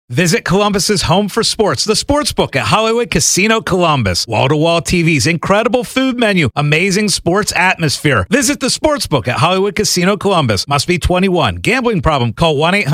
Visit Columbus's home for sports, the Sportsbook at Hollywood Casino Columbus. Wall-to-wall TVs, incredible food menu, amazing sports atmosphere. Visit the Sportsbook at Hollywood Casino Columbus. Must be 21. Gambling problem? Call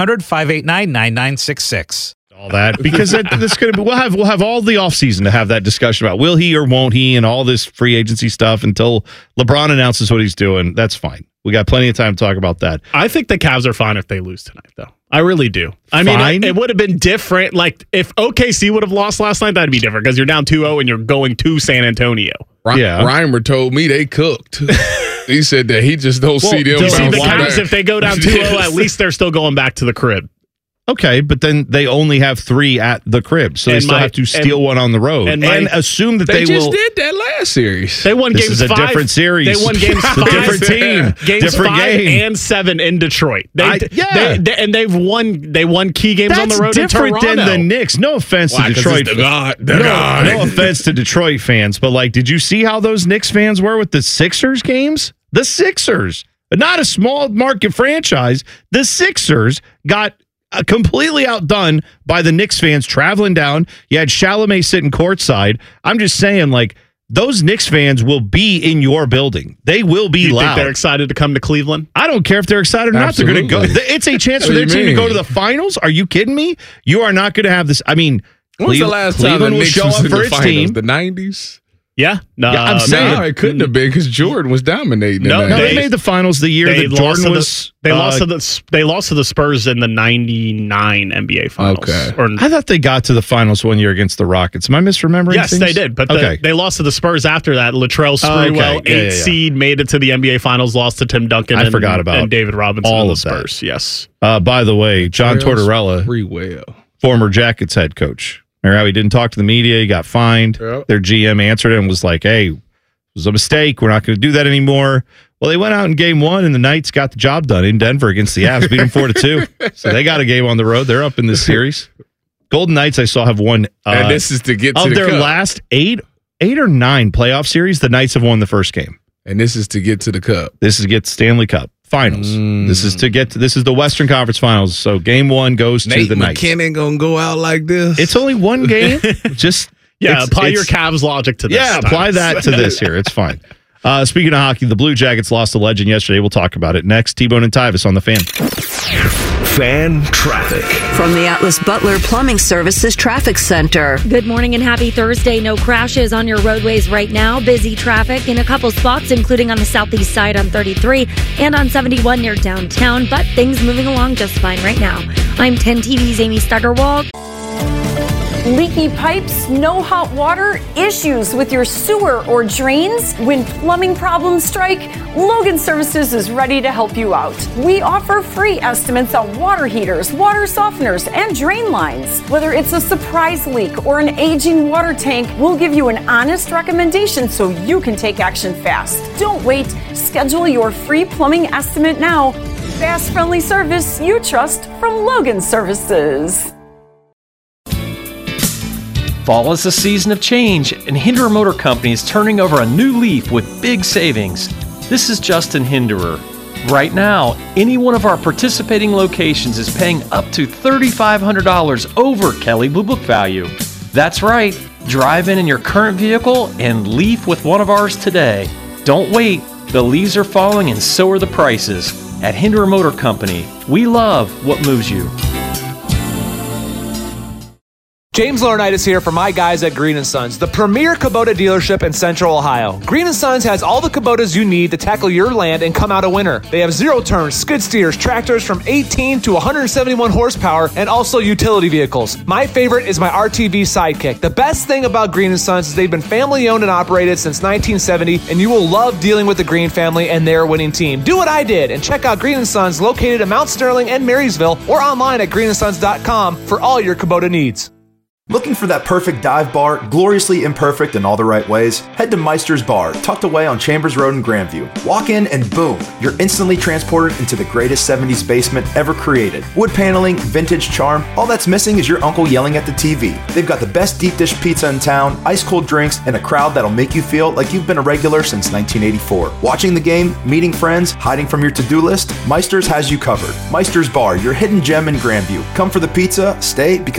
1-800-589-9966. All that because that's going to be. We'll have all the offseason to have that discussion about will he or won't he and all this free agency stuff until LeBron announces what he's doing. That's fine. We got plenty of time to talk about that. I think the Cavs are fine if they lose tonight, though. I really do. I mean, it would have been different. Like, if OKC would have lost last night, that'd be different because you're down 2-0 and you're going to San Antonio. Reimer told me they cooked. He said that he just don't see them. You see the Cavs, if they go down 2-0, at least they're still going back to the crib. Okay, but then they only have 3 at the crib, so they still have to steal one on the road and assume that they will. They just did that last series. They won games 5. This is a different series. They won games 5. It's a different team. Games different 5 game. and 7 in Detroit. They won key games on the road in Toronto. That's different than the Knicks. No offense to Detroit. No offense to Detroit fans, but like, did you see how those Knicks fans were with the Sixers games? The Sixers, not a small market franchise. The Sixers got completely outdone by the Knicks fans traveling down. You had Chalamet sitting courtside. I'm just saying, like, those Knicks fans will be in your building. They will be loud. Think they're excited to come to Cleveland? I don't care if they're excited or not. They're going to go. It's a chance for their team to go to the finals. Are you kidding me? You are not going to have this. I mean, when's the last time the Knicks was in the finals? The 90s? Yeah, I'm saying it couldn't have been because Jordan was dominating. No, they made the finals the year that Jordan was. They lost to the Spurs in the '99 NBA Finals. Okay, I thought they got to the finals one year against the Rockets. Am I misremembering? Yes, they did. But they lost to the Spurs after that. Latrell Sprewell, 8 seed, made it to the NBA Finals. Lost to Tim Duncan. I forgot about and David Robinson. All of the Spurs. That. Yes. By the way, John Tortorella, former Jackets head coach. Remember how he didn't talk to the media? He got fined. Yep. Their GM answered him and was like, hey, it was a mistake. We're not going to do that anymore. Well, they went out in game 1, and the Knights got the job done in Denver against the Avs, beat them 4-2. So they got a game on the road. They're up in this series. Golden Knights, I saw, have won. And this is to get to the their cup. Last 8 or 9 playoff series, the Knights have won the first game. And this is to get to the cup. This is to get Stanley Cup Finals. This is the Western Conference Finals. So game 1 goes to the Knights. McKinnon gonna go out like this. It's only one game. Just apply your Cavs logic to this. Yeah, apply that to this here. It's fine. Speaking of hockey, the Blue Jackets lost a legend yesterday. We'll talk about it next. T-Bone and Tyvis on the Fan. Fan traffic from the Atlas Butler Plumbing Services Traffic Center. Good morning and happy Thursday. No crashes on your roadways right now. Busy traffic in a couple spots, including on the southeast side on 33 and on 71 near downtown, but things moving along just fine right now. I'm 10 TV's Amy Steigerwald. Leaky pipes, no hot water, issues with your sewer or drains? When plumbing problems strike, Logan Services is ready to help you out. We offer free estimates on water heaters, water softeners, and drain lines. Whether it's a surprise leak or an aging water tank, we'll give you an honest recommendation so you can take action fast. Don't wait. Schedule your free plumbing estimate now. Fast, friendly service you trust from Logan Services. Fall is a season of change, and Hinderer Motor Company is turning over a new leaf with big savings. This is Justin Hinderer. Right now, any one of our participating locations is paying up to $3,500 over Kelley Blue Book value. That's right. Drive in your current vehicle and leaf with one of ours today. Don't wait. The leaves are falling and so are the prices. At Hinderer Motor Company, we love what moves you. James Laurinaitis here for my guys at Green & Sons, the premier Kubota dealership in Central Ohio. Green & Sons has all the Kubotas you need to tackle your land and come out a winner. They have zero-turn, skid steers, tractors from 18 to 171 horsepower, and also utility vehicles. My favorite is my RTV Sidekick. The best thing about Green & Sons is they've been family-owned and operated since 1970, and you will love dealing with the Green family and their winning team. Do what I did and check out Green & Sons located in Mount Sterling and Marysville or online at greensons.com for all your Kubota needs. Looking for that perfect dive bar, gloriously imperfect in all the right ways? Head to Meister's Bar, tucked away on Chambers Road in Grandview. Walk in and boom, you're instantly transported into the greatest 70s basement ever created. Wood paneling, vintage charm, all that's missing is your uncle yelling at the TV. They've got the best deep dish pizza in town, ice cold drinks, and a crowd that'll make you feel like you've been a regular since 1984. Watching the game, meeting friends, hiding from your to-do list, Meister's has you covered. Meister's Bar, your hidden gem in Grandview. Come for the pizza, stay because